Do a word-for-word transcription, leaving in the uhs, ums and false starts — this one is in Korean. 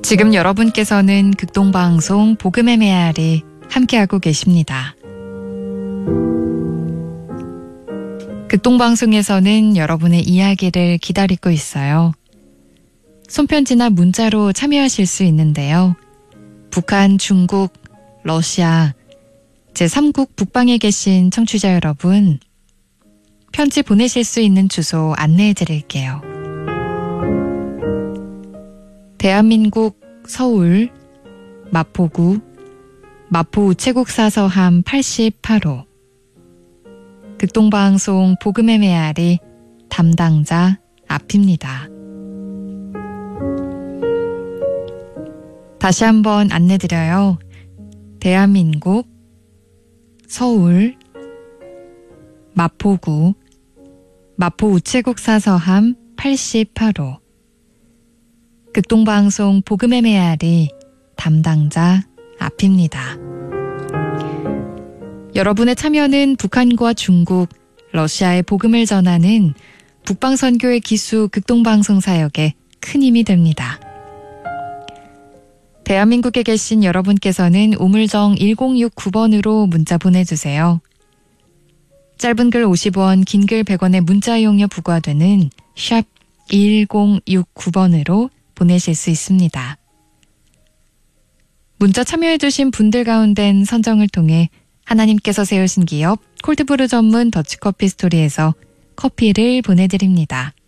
지금 여러분께서는 극동방송 복음의 메아리 함께하고 계십니다. 극동방송에서는 여러분의 이야기를 기다리고 있어요. 손편지나 문자로 참여하실 수 있는데요. 북한, 중국, 러시아, 제삼국 북방에 계신 청취자 여러분, 편지 보내실 수 있는 주소 안내해 드릴게요. 대한민국 서울 마포구 마포 우체국 사서함 팔십팔 호 극동방송 복음의 메아리 담당자 앞입니다. 다시 한번 안내드려요. 대한민국 서울 마포구 마포 우체국 사서함 팔십팔 호 극동방송 복음의 메아리 담당자 앞입니다. 여러분의 참여는 북한과 중국, 러시아의 복음을 전하는 북방선교의 기수 극동방송 사역에 큰 힘이 됩니다. 대한민국에 계신 여러분께서는 우물정 일공육구 번으로 문자 보내주세요. 짧은 글 오십 원, 긴 글 백 원의 문자 이용료 부과되는 샵 일공육구 번으로 보내실 수 있습니다. 문자 참여해주신 분들 가운데는 선정을 통해 하나님께서 세우신 기업 콜드브루 전문 더치커피 스토리에서 커피를 보내드립니다.